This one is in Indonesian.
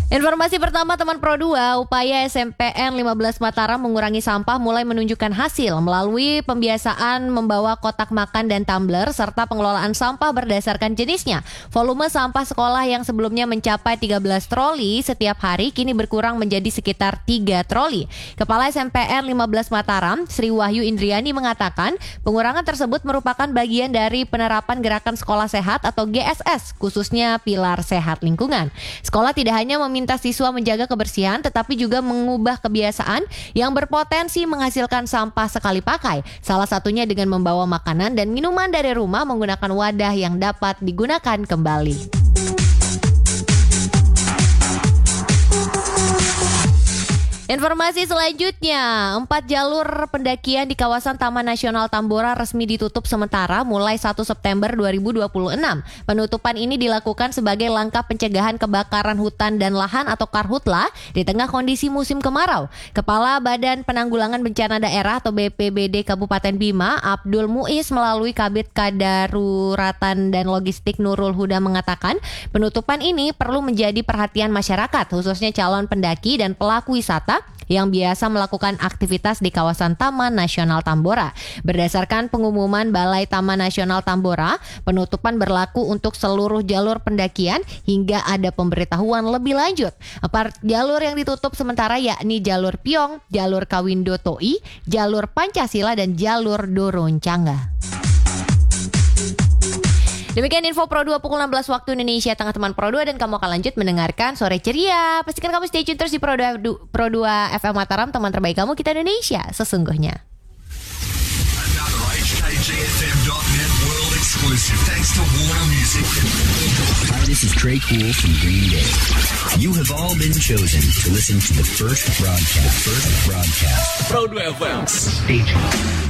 Informasi pertama teman Pro 2, upaya SMPN 15 Mataram mengurangi sampah mulai menunjukkan hasil melalui pembiasaan membawa kotak makan dan tumbler serta pengelolaan sampah berdasarkan jenisnya. Volume sampah sekolah yang sebelumnya mencapai 13 troli setiap hari kini berkurang menjadi sekitar 3 troli. Kepala SMPN 15 Mataram, Sri Wahyu Indriani mengatakan, pengurangan tersebut merupakan bagian dari penerapan gerakan sekolah sehat atau GSS, khususnya pilar sehat lingkungan. Sekolah tidak hanya meminta siswa menjaga kebersihan, tetapi juga mengubah kebiasaan yang berpotensi menghasilkan sampah sekali pakai. Salah satunya dengan membawa makanan dan minuman dari rumah menggunakan wadah yang dapat digunakan kembali. Informasi selanjutnya, 4 jalur pendakian di kawasan Taman Nasional Tambora resmi ditutup sementara mulai 1 September 2026. Penutupan ini dilakukan sebagai langkah pencegahan kebakaran hutan dan lahan atau Karhutla di tengah kondisi musim kemarau. Kepala Badan Penanggulangan Bencana Daerah atau BPBD Kabupaten Bima, Abdul Muiz melalui Kabid Kadaruratan dan Logistik Nurul Huda mengatakan, penutupan ini perlu menjadi perhatian masyarakat, khususnya calon pendaki dan pelaku wisata yang biasa melakukan aktivitas di kawasan Taman Nasional Tambora. Berdasarkan pengumuman Balai Taman Nasional Tambora, penutupan berlaku untuk seluruh jalur pendakian hingga ada pemberitahuan lebih lanjut. 4 jalur yang ditutup sementara yakni jalur Piong, jalur Kawindo Toi, jalur Pancasila dan jalur Doroncanga. Demikian info Pro 2 pukul 16 waktu Indonesia Tengah teman Pro 2 dan kamu akan lanjut mendengarkan Sore Ceria. Pastikan kamu stay tune terus di Pro 2 FM Mataram, teman terbaik kamu, kita Indonesia sesungguhnya. HKJFM.net world exclusive thanks to Warner Music. Hi, this is Trey Cool from Green Day. You have all been chosen to listen to the first broadcast. Pro 2 FM. Stay tuned.